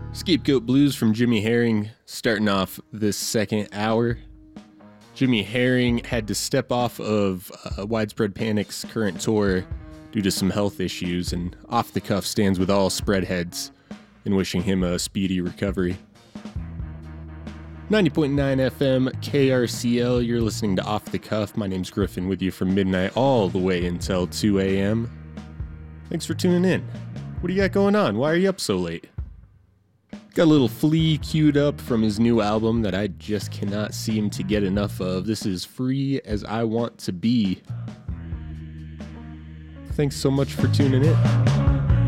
Scapegoat Blues from Jimmy Herring starting off this second hour. Jimmy Herring had to step off of Widespread Panic's current tour due to some health issues, and Off the Cuff stands with all spreadheads in wishing him a speedy recovery. 90.9 FM KRCL, you're listening to Off the Cuff. My name's Griffin, with you from midnight all the way until 2 a.m. Thanks for tuning in. What do you got going on? Why are you up so late? Got a little Flea queued up from his new album that I just cannot seem to get enough of. This is Free As I Want to Be. Thanks so much for tuning in.